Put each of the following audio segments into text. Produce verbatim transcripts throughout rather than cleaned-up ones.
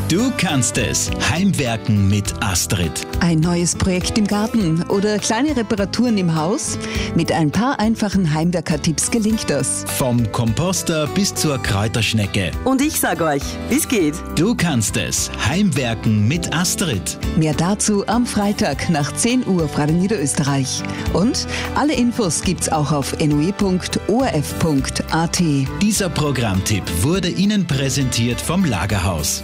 Du kannst es. Heimwerken mit Astrid. Ein neues Projekt im Garten oder kleine Reparaturen im Haus? Mit ein paar einfachen Heimwerker-Tipps gelingt das. Vom Komposter bis zur Kräuterschnecke. Und ich sag euch, wie's geht. Du kannst es. Heimwerken mit Astrid. Mehr dazu am Freitag nach zehn Uhr auf Radio Niederösterreich. Und alle Infos gibt's auch auf n o e punkt o r f punkt a t. Dieser Programmtipp wurde Ihnen präsentiert vom Lagerhaus.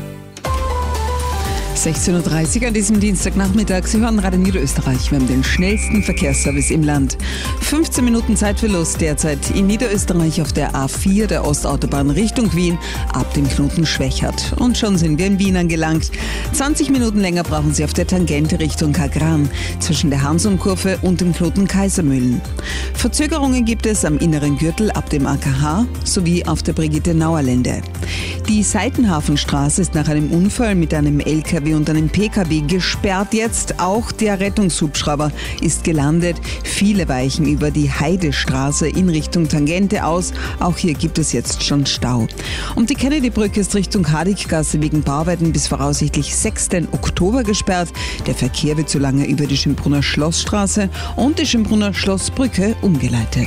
sechzehn Uhr dreißig an diesem Dienstagnachmittag. Sie hören Radio Niederösterreich. Wir haben den schnellsten Verkehrsservice im Land. fünfzehn Minuten Zeitverlust derzeit in Niederösterreich auf der A vier der Ostautobahn Richtung Wien ab dem Knoten Schwächert. Und schon sind wir in Wien angelangt. zwanzig Minuten länger brauchen Sie auf der Tangente Richtung Kagran zwischen der Hansum-Kurve und dem Knoten Kaisermühlen. Verzögerungen gibt es am inneren Gürtel ab dem A K H sowie auf der Brigitte-Nauer-Lände. Die Seitenhafenstraße ist nach einem Unfall mit einem L K W und einem P K W gesperrt jetzt. Auch der Rettungshubschrauber ist gelandet. Viele weichen über die Heidestraße in Richtung Tangente aus. Auch hier gibt es jetzt schon Stau. Und die Kennedy-Brücke ist Richtung Hadiggasse wegen Bauarbeiten bis voraussichtlich sechsten Oktober gesperrt. Der Verkehr wird so lange über die Schönbrunner Schlossstraße und die Schönbrunner Schlossbrücke umgeleitet.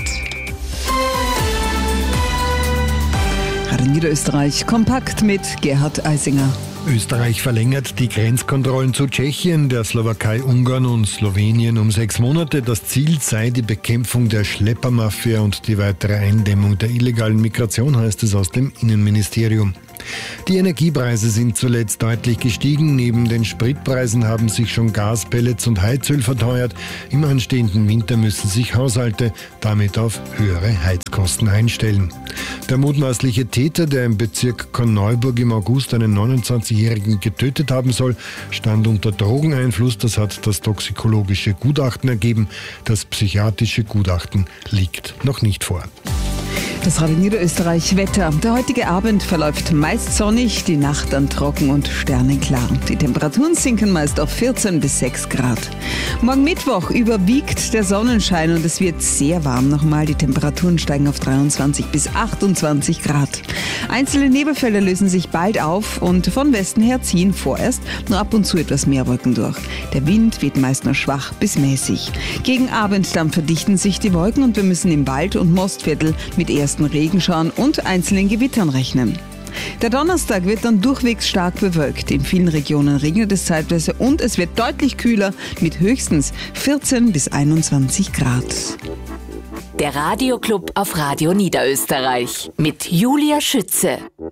Radio Niederösterreich kompakt mit Gerhard Eisinger. Österreich verlängert die Grenzkontrollen zu Tschechien, der Slowakei, Ungarn und Slowenien um sechs Monate. Das Ziel sei die Bekämpfung der Schleppermafia und die weitere Eindämmung der illegalen Migration, heißt es aus dem Innenministerium. Die Energiepreise sind zuletzt deutlich gestiegen. Neben den Spritpreisen haben sich schon Gas, Pellets und Heizöl verteuert. Im anstehenden Winter müssen sich Haushalte damit auf höhere Heizkosten einstellen. Der mutmaßliche Täter, der im Bezirk Korneuburg im August einen neunundzwanzigjährigen getötet haben soll, stand unter Drogeneinfluss. Das hat das toxikologische Gutachten ergeben. Das psychiatrische Gutachten liegt noch nicht vor. Das Radio Niederösterreich Wetter. Der heutige Abend verläuft meist sonnig, die Nacht dann trocken und sternenklar. Die Temperaturen sinken meist auf vierzehn bis sechs Grad. Morgen Mittwoch überwiegt der Sonnenschein und es wird sehr warm nochmal. Die Temperaturen steigen auf dreiundzwanzig bis achtundzwanzig Grad. Einzelne Nebelfelder lösen sich bald auf und von Westen her ziehen vorerst nur ab und zu etwas mehr Wolken durch. Der Wind weht meist nur schwach bis mäßig. Gegen Abend dann verdichten sich die Wolken und wir müssen im Wald- und Mostviertel mit ersten Regenschauern und einzelnen Gewittern rechnen. Der Donnerstag wird dann durchwegs stark bewölkt. In vielen Regionen regnet es zeitweise und es wird deutlich kühler mit höchstens vierzehn bis einundzwanzig Grad. Der Radioclub auf Radio Niederösterreich mit Julia Schütze.